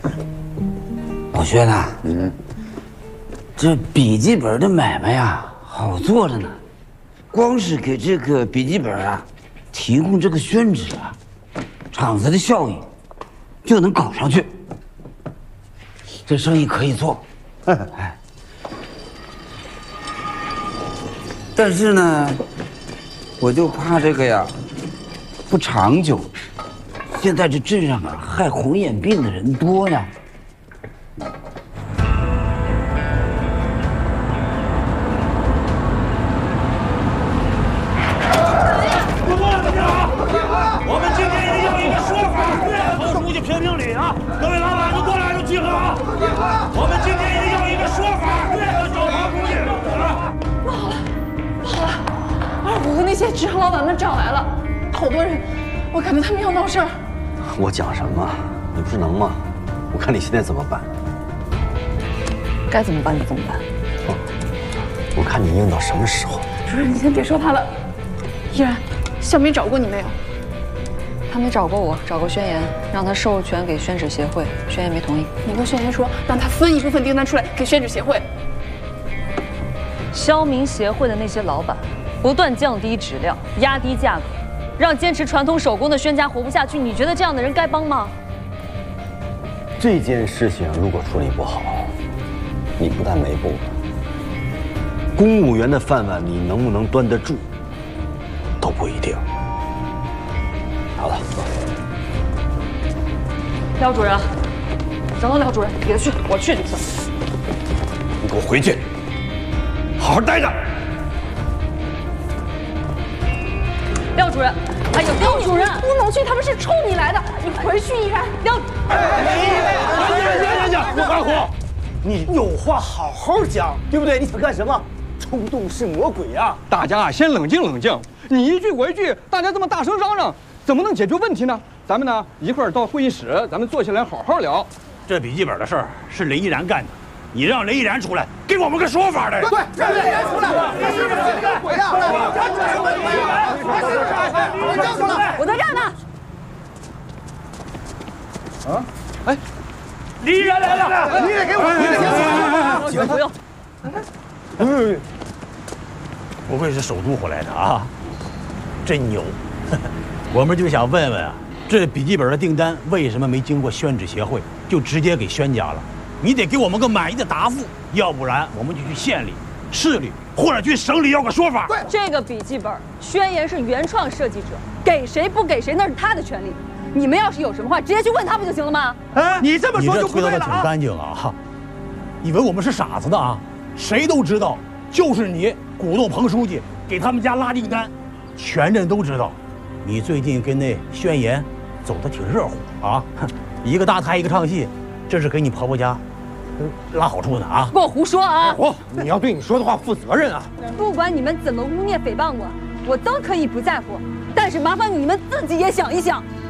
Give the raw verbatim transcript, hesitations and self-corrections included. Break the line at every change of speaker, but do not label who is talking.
老薛呐，嗯，这笔记本的买卖呀，好做着呢，光是给这个笔记本啊提供这个宣纸啊，厂子的效益就能搞上去，这生意可以做。哎，但是呢，我就怕这个呀不长久。现在这镇上啊，害红眼病的人多呢。
我们今天一定要一个说法，彭书记评评理啊！各位老板都过来，都集合啊！我们今天一定要一个说法，小彭书记啊！
不好了，不好了！二虎和那些职行老板们找来了，好多人，我感觉他们要闹事儿。
我讲什么？你不是能吗？我看你现在怎么办？
该怎么办就怎么办。
哦，我看你硬到什么时候？
主任，你先别说他了。依然，小梅找过你没有？
他没找过我，找过宣言，让他授权给宣纸协会，宣言没同意。
你跟宣言说，让他分一部分订单出来给宣纸协会。
消明协会的那些老板不断降低质量，压低价格，让坚持传统手工的宣家活不下去。你觉得这样的人该帮吗？
这件事情如果处理不好，你不但没部，公务员的饭碗你能不能端得住，都不一定。好了，
廖主任，等等，廖主任，别去，我去就行。
你给我回去，好好待着。
廖主任，哎呦，廖主任，
不能去，他们是冲你来的，你回去依然。
廖，
行行行，陆二虎，
你有话好好讲，对不对？你想干什么？冲动是魔鬼啊！
大家啊，先冷静冷静，你一句我一句，大家这么大声嚷嚷，怎么能解决问题呢？咱们呢，一会儿到会议室，咱们坐下来好好聊。
这笔记本的事儿是雷依然干的，你让雷依然出来给我们个说法的。
对，让雷依然出来！鬼呀！
我在这儿呢。
啊？哎，
雷依然来了！
你得给我，
不用不用。
嗯，不愧是首都回来的啊，真牛！我们就想问问啊，这笔记本的订单为什么没经过宣纸协会，就直接给宣家了？你得给我们个满意的答复，要不然我们就去县里、市里或者去省里要个说法。
这个笔记本宣言是原创设计者，给谁不给谁那是他的权利。你们要是有什么话，直接去问他不就行了吗？
哎，你这么说就不对了啊！
你这推导的挺干净啊，以为我们是傻子呢啊？谁都知道，就是你鼓动彭书记给他们家拉订单，全镇都知道。你最近跟那宣言走得挺热乎啊，一个大台一个唱戏，这是给你婆婆家拉好处呢啊！
给我胡说啊！
哦，你要对你说的话负责任啊！
不管你们怎么污蔑诽谤我，我都可以不在乎，但是麻烦你们自己也想一想。